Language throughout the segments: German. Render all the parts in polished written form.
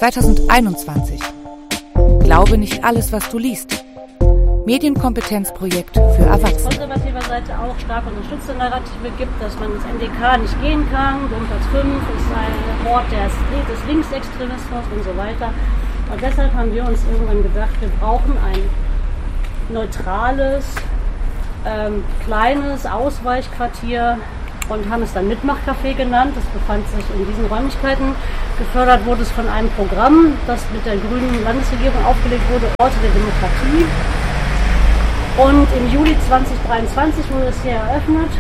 2021. Glaube nicht alles, was du liest. Medienkompetenzprojekt für Erwachsene. Von konservativer Seite auch stark unterstützte Narrative gibt, dass man ins NDK nicht gehen kann. Domplatz 5 ist ein Ort des Linksextremismus und so weiter. Und deshalb haben wir uns irgendwann gedacht, wir brauchen ein neutrales, kleines Ausweichquartier und haben es dann Mitmachcafé genannt. Das befand sich in diesen Räumlichkeiten. Gefördert wurde es von einem Programm, das mit der grünen Landesregierung aufgelegt wurde, Orte der Demokratie. Und im Juli 2023 wurde es hier eröffnet.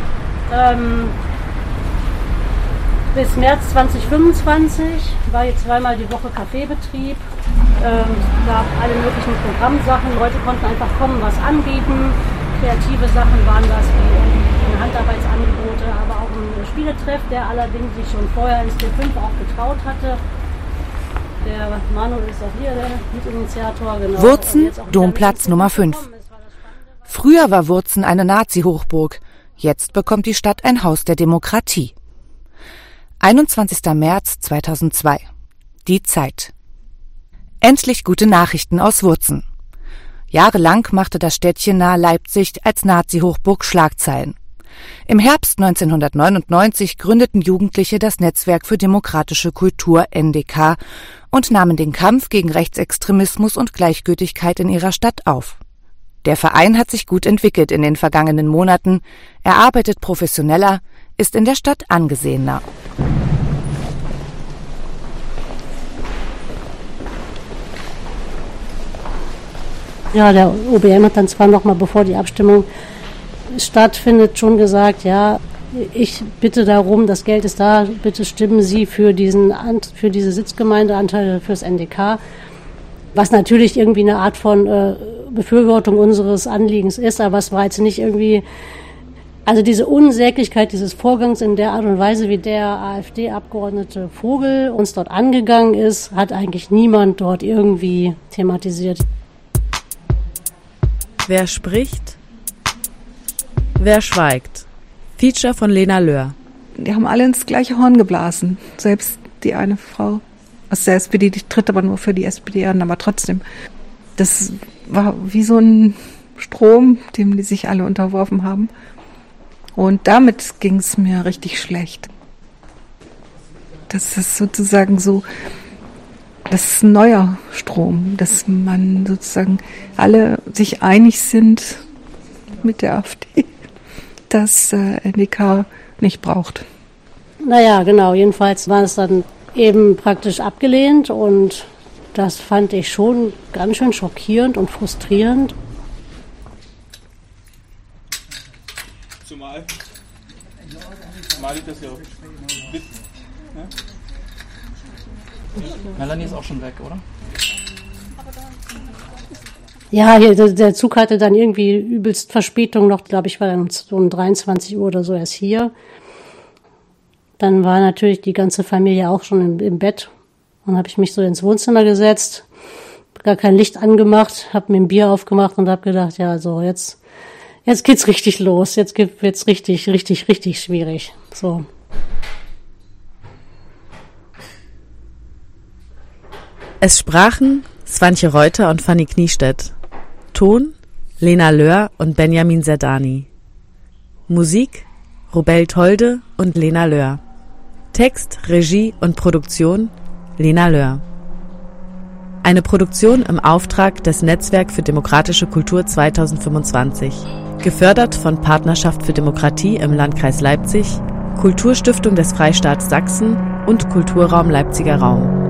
Bis März 2025 war hier zweimal die Woche Kaffeebetrieb. Gab alle möglichen Programmsachen. Leute konnten einfach kommen, was anbieten. Kreative Sachen waren das, wie Handarbeitsangebote, aber auch ein Spieletreff, der allerdings sich schon vorher ins T5 auch getraut hatte. Der Manuel ist auch hier, der Mitinitiator. Genau. Wurzen, Domplatz Nummer 5. Früher war Wurzen eine Nazi-Hochburg. Jetzt bekommt die Stadt ein Haus der Demokratie. 21. März 2002. Die Zeit. Endlich gute Nachrichten aus Wurzen. Jahrelang machte das Städtchen nahe Leipzig als Nazi-Hochburg Schlagzeilen. Im Herbst 1999 gründeten Jugendliche das Netzwerk für demokratische Kultur NDK und nahmen den Kampf gegen Rechtsextremismus und Gleichgültigkeit in ihrer Stadt auf. Der Verein hat sich gut entwickelt in den vergangenen Monaten, er arbeitet professioneller, ist in der Stadt angesehener. Ja, der OBM hat dann zwar noch mal, bevor die Abstimmung stattfindet, schon gesagt, ja, ich bitte darum, das Geld ist da, bitte stimmen Sie für diese Sitzgemeindeanteile fürs NDK, was natürlich irgendwie eine Art von Befürwortung unseres Anliegens ist, aber es war jetzt nicht irgendwie, also diese Unsäglichkeit dieses Vorgangs in der Art und Weise, wie der AfD-Abgeordnete Vogel uns dort angegangen ist, hat eigentlich niemand dort irgendwie thematisiert. Wer spricht? Wer schweigt? Feature von Lena Löhr. Die haben alle ins gleiche Horn geblasen. Selbst die eine Frau aus der SPD, die tritt aber nur für die SPD an, aber trotzdem. Das war wie so ein Strom, dem die sich alle unterworfen haben. Und damit ging es mir richtig schlecht. Das ist sozusagen so, das ist ein neuer Strom, dass man sozusagen alle sich einig sind mit der AfD, dass NDK nicht braucht. Naja, genau, jedenfalls war es dann eben praktisch abgelehnt und das fand ich schon ganz schön schockierend und frustrierend. Zumal ich das ja auch wissen. Ne? Melanie ist auch schon weg, oder? Ja, hier, der Zug hatte dann irgendwie übelst Verspätung noch, glaube ich, war dann um 23 Uhr oder so erst hier. Dann war natürlich die ganze Familie auch schon im Bett. Dann habe ich mich so ins Wohnzimmer gesetzt, gar kein Licht angemacht, habe mir ein Bier aufgemacht und habe gedacht, ja, also jetzt geht's richtig los, jetzt wird's richtig schwierig. So. Es sprachen Swantje Reuter und Fanny Kniestedt. Ton Lena Löhr und Benjamin Zerdani. Musik Robel Tolde und Lena Löhr. Text, Regie und Produktion Lena Löhr. Eine Produktion im Auftrag des Netzwerk für demokratische Kultur 2025. Gefördert von Partnerschaft für Demokratie im Landkreis Leipzig, Kulturstiftung des Freistaats Sachsen und Kulturraum Leipziger Raum.